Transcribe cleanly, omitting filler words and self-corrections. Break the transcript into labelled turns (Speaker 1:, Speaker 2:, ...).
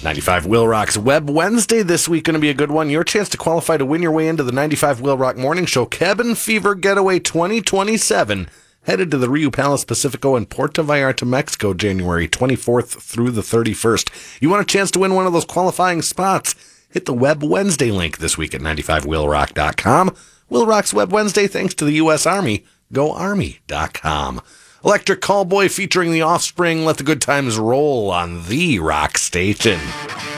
Speaker 1: 95 Will Rock's Web Wednesday this week going to be a good one. Your chance to qualify to win your way into the 95 Will Rock Morning Show Cabin Fever Getaway 2027. Headed to the Rio Palace Pacifico in Puerto Vallarta, Mexico, January 24th through the 31st. You want a chance to win one of those qualifying spots? Hit the Web Wednesday link this week at 95willrock.com. Will Rock's Web Wednesday thanks to the U.S. Army. GoArmy.com. Electric Callboy featuring The Offspring. Let the good times roll on the rock station.